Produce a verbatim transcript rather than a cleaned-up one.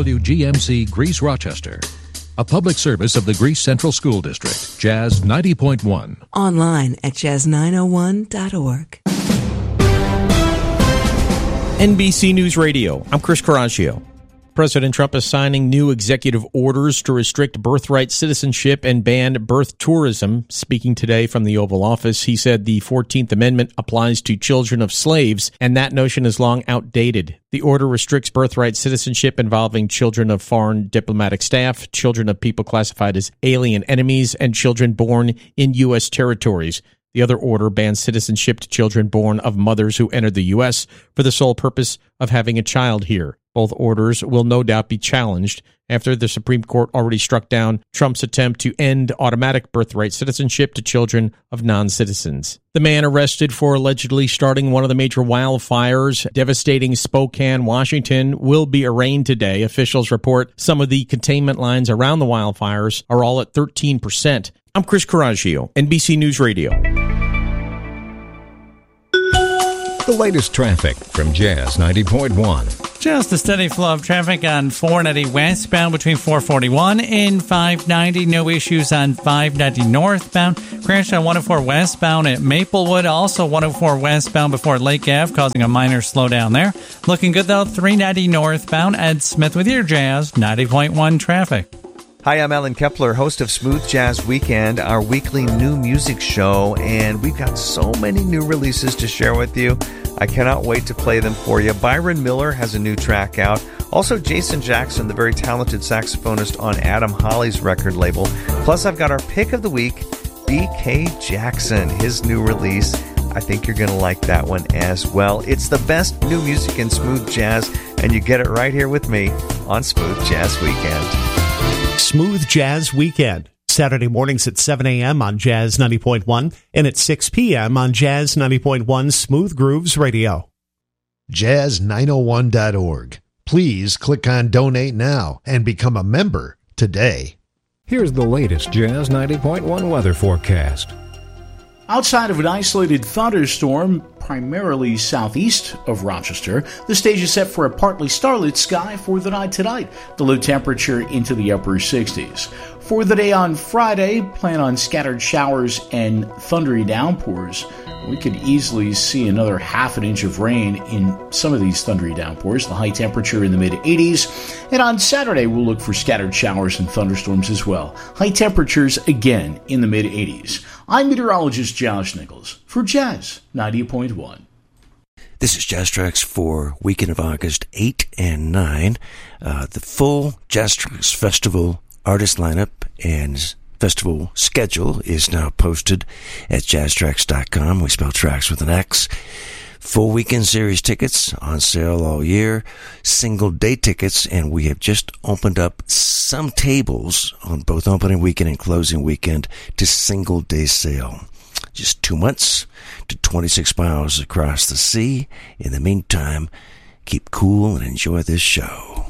W G M C Greece Rochester. A public service of the Greece Central School District. Jazz ninety point one. Online at jazz nine oh one dot org. N B C News Radio, I'm Chris Caraccio. President Trump is signing new executive orders to restrict birthright citizenship and ban birth tourism. Speaking today from the Oval Office, he said the fourteenth Amendment applies to children of slaves, and that notion is long outdated. The order restricts birthright citizenship involving children of foreign diplomatic staff, children of people classified as alien enemies, and children born in U S territories. The other order bans citizenship to children born of mothers who entered the U S for the sole purpose of having a child here. Both orders will no doubt be challenged after the Supreme Court already struck down Trump's attempt to end automatic birthright citizenship to children of non-citizens. The man arrested for allegedly starting one of the major wildfires devastating Spokane, Washington, will be arraigned today. Officials report some of the containment lines around the wildfires are all at thirteen percent. I'm Chris Caraccio, N B C News Radio. The latest traffic from Jazz ninety point one. Just a steady flow of traffic on four ninety westbound between four forty-one and five ninety. No issues on five ninety northbound. Crash on one oh four westbound at Maplewood. Also one oh four westbound before Lake Ave, causing a minor slowdown there. Looking good, though. three ninety northbound. Ed Smith with your Jazz ninety point one traffic. Hi, I'm Alan Kepler, host of Smooth Jazz Weekend, our weekly new music show, and we've got so many new releases to share with you. I cannot wait to play them for you. Byron Miller has a new track out. Also, Jason Jackson, the very talented saxophonist on Adam Holly's record label. Plus, I've got our pick of the week, B K Jackson, his new release. I think you're going to like that one as well. It's the best new music in smooth jazz, and you get it right here with me on Smooth Jazz Weekend. Smooth Jazz Weekend, Saturday mornings at seven a.m. on Jazz ninety point one and at six p.m. on Jazz ninety point one Smooth Grooves Radio. jazz nine oh one dot org. Please click on Donate Now and become a member today. Here's the latest Jazz ninety point one weather forecast. Outside of an isolated thunderstorm, primarily southeast of Rochester, the stage is set for a partly starlit sky for the night tonight. The low temperature into the upper sixties. For the day on Friday, plan on scattered showers and thundery downpours. We could easily see another half an inch of rain in some of these thundery downpours. The high temperature in the mid-eighties. And on Saturday, we'll look for scattered showers and thunderstorms as well. High temperatures again in the mid-eighties. I'm meteorologist Josh Nichols for Jazz ninety point one. This is Jazz Tracks for weekend of August eight and nine. Uh, the full Jazz Tracks Festival artist lineup and festival schedule is now posted at jazz tracks dot com. We spell tracks with an X. Full weekend series tickets on sale all year. Single day tickets, and we have just opened up some tables on both opening weekend and closing weekend to single day sale. Just two months to twenty-six miles across the sea. In the meantime, keep cool and enjoy this show.